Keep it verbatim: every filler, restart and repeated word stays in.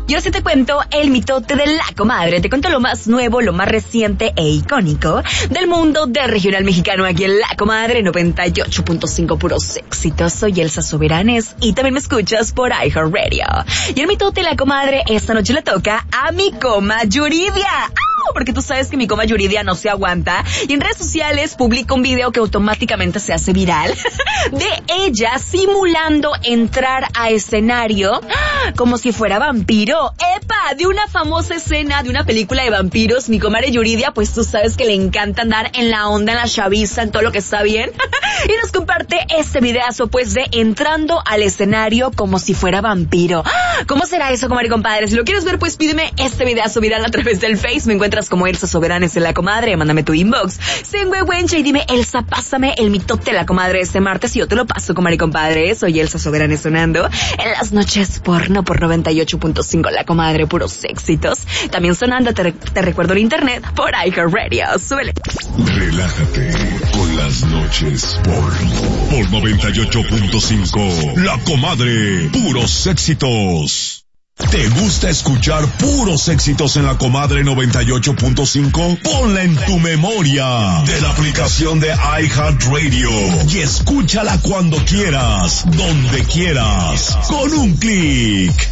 Yo sí te cuento el mitote de la comadre. Te cuento lo más nuevo, lo más reciente e icónico del mundo del regional mexicano aquí en La Comadre noventa y ocho punto cinco, puros éxitos. Soy Elsa Soberanes y también me escuchas por iHeartRadio. Y el mitote de la comadre esta noche le toca a mi coma Yuridia. Porque tú sabes que mi coma Yuridia no se aguanta y en redes sociales publica un video que automáticamente se hace viral de ella simulando entrar a escenario como si fuera vampiro. ¡Epa! De una famosa escena de una película de vampiros. Mi comadre Yuridia, pues tú sabes que le encanta andar en la onda, en la chaviza, en todo lo que está bien. Y nos comparte este videazo, pues, de entrando al escenario como si fuera vampiro. ¿Cómo será eso, comadre y compadre? Si lo quieres ver, pues pídeme este videazo viral a través del Face. Me encuentras como Elsa Soberanes en La Comadre. Mándame tu inbox sin huehuencha y dime, Elsa, pásame el mitote de la comadre este martes y yo te lo paso, comadre y compadre. Soy Elsa Soberanes sonando en las noches porno por noventa y ocho punto cinco La Comadre, puros éxitos. También sonando, te, te recuerdo en internet por iHeartRadio. Súbele. Relájate con las noches porno por noventa y ocho punto cinco La Comadre, puros éxitos. ¿Te gusta escuchar puros éxitos en La Comadre noventa y ocho punto cinco? Ponla en tu memoria de la aplicación de iHeartRadio y escúchala cuando quieras, donde quieras, con un clic.